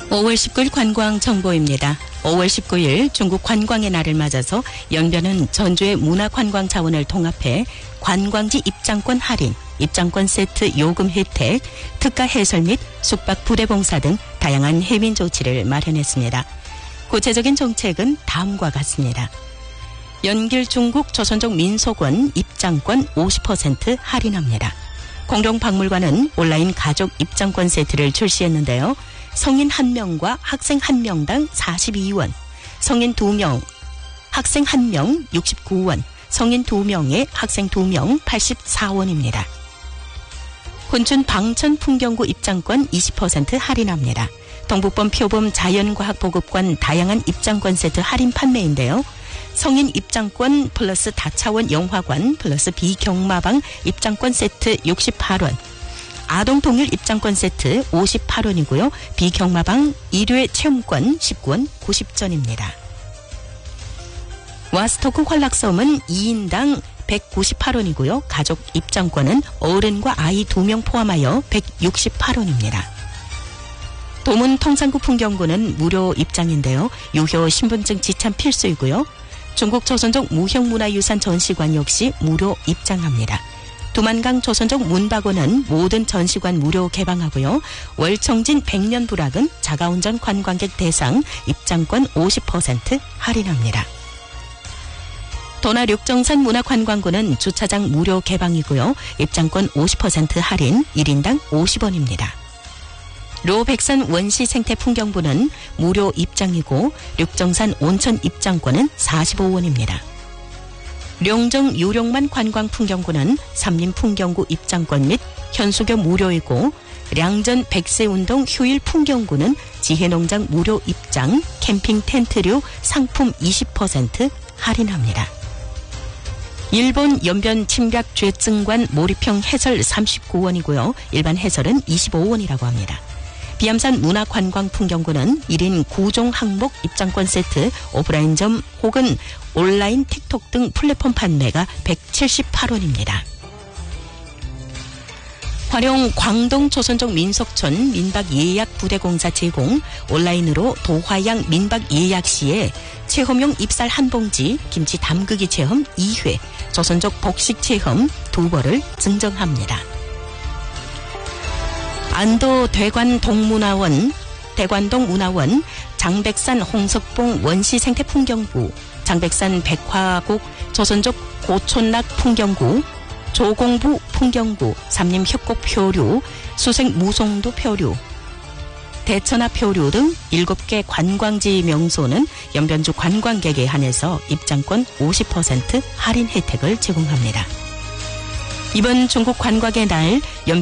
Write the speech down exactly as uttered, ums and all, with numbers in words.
오월 십구일 관광 정보입니다. 오월 십구일 중국 관광의 날을 맞아서 연변은 전주의 문화관광 자원을 통합해 관광지 입장권 할인, 입장권 세트 요금 혜택, 특가 해설 및 숙박 부대봉사 등 다양한 해민 조치를 마련했습니다. 구체적인 정책은 다음과 같습니다. 연길 중국 조선족 민속원 입장권 오십 퍼센트 할인합니다. 공동박물관은 온라인 가족 입장권 세트를 출시했는데요. 성인 한 명과 학생 한 명당 사십이 원, 성인 두 명, 학생 한 명 육십구 원, 성인 두 명에 학생 두 명 팔십사 원입니다. 훈춘 방천 풍경구 입장권 이십 퍼센트 할인합니다. 동북범 표범 자연과학보급관 다양한 입장권 세트 할인 판매인데요. 성인 입장권 플러스 다차원 영화관 플러스 비경마방 입장권 세트 육십팔 원, 아동 동일 입장권 세트 오십팔 원이고요. 비경마방 일회 체험권 십구 원 구십 전입니다. 와스토크 환락섬은 이 인당 백구십팔 원이고요. 가족 입장권은 어른과 아이 두 명 포함하여 백육십팔 원입니다. 도문 통상구 풍경구는 무료 입장인데요. 유효 신분증 지참 필수이고요. 중국 조선족 무형문화유산 전시관 역시 무료 입장합니다. 두만강 조선족 문박원은 모든 전시관 무료 개방하고요. 월청진 백년부락은 자가운전 관광객 대상 입장권 오십 퍼센트 할인합니다. 도나 륙정산 문화관광구는 주차장 무료 개방이고요. 입장권 오십 퍼센트 할인 일 인당 오십 원입니다. 로 백산 원시 생태 풍경부는 무료 입장이고 륙정산 온천 입장권은 사십오 원입니다. 룡정 유룡만 관광 풍경구는 삼림 풍경구 입장권 및 현수교 무료이고 량전 백세운동 휴일 풍경구는 지혜농장 무료 입장, 캠핑 텐트류 상품 이십 퍼센트 할인합니다. 일본 연변 침략 죄증관 몰입형 해설 삼십구 원이고요. 일반 해설은 이십오 원이라고 합니다. 비암산 문화관광 풍경구는 일 인 구 종 항목 입장권 세트 오프라인점 혹은 온라인 틱톡 등 플랫폼 판매가 백칠십팔 원입니다. 활용 광동 조선족 민속촌 민박 예약 부대공사 제공 온라인으로 도화양 민박 예약 시에 체험용 입살 한 봉지, 김치 담그기 체험 이 회, 조선족 복식 체험 두 벌을 증정합니다. 안도 대관 동문화원, 대관동 문화원, 장백산 홍석봉 원시생태풍경구, 장백산 백화곡 조선족 고촌락 풍경구, 조공부 풍경구, 삼림 협곡 표류, 수생 무송도 표류, 대천하 표류 등 일곱 개 관광지 명소는 연변주 관광객에 한해서 입장권 오십 퍼센트 할인 혜택을 제공합니다. 이번 중국 관광의 날 연